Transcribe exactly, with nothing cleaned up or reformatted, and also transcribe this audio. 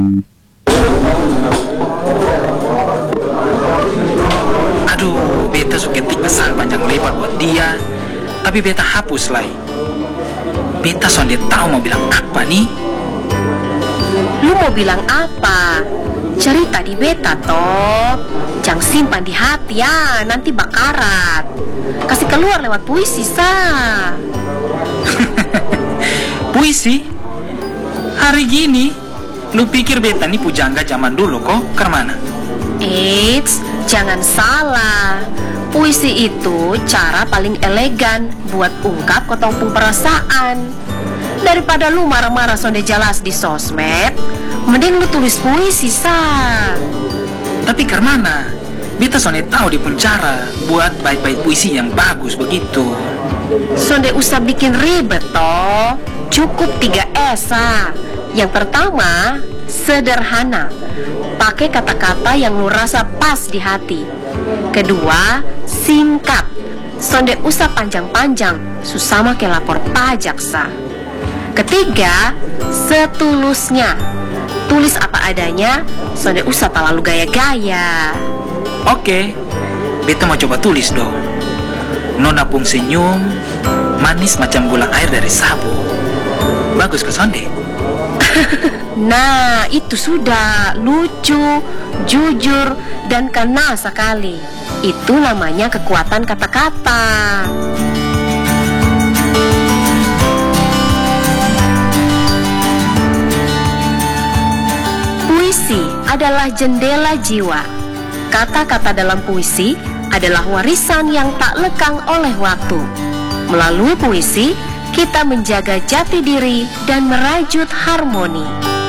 Aduh, beta suka ketik pesan panjang lebar buat dia, tapi beta hapus lah. Beta sonde tahu mau bilang apa nih. Lu mau bilang apa? Cerita di beta toh. Jangan simpan di hati ya, nanti bakarat. Kasih keluar lewat puisi sa. Puisi? Hari gini, lu pikir beta nih pujangga zaman dulu kok? Kemana? Eits, jangan salah. Puisi itu cara paling elegan buat ungkap ketopung perasaan. Daripada lu marah-marah sonde jelas di sosmed, mending lu tulis puisi sa. Tapi kemana? Beta sonde tahu di pencara buat bait-bait puisi yang bagus begitu. Sonde usah bikin ribet toh. Cukup tiga esa. Yang pertama, sederhana. Pakai kata-kata yang lu rasa pas di hati. Kedua, singkat. Sonde usah panjang-panjang, susah make lapor pajak sa. Ketiga, setulusnya. Tulis apa adanya, sonde usah terlalu gaya-gaya. Oke, beta mau coba tulis dong. Nona pung senyum, manis macam gula air dari sabu. Bagus ke sonde? Nah, itu sudah lucu, jujur, dan kena sekali. Itu namanya kekuatan kata-kata. Puisi adalah jendela jiwa. Kata-kata dalam puisi adalah warisan yang tak lekang oleh waktu. Melalui puisi, kita menjaga jati diri dan merajut harmoni.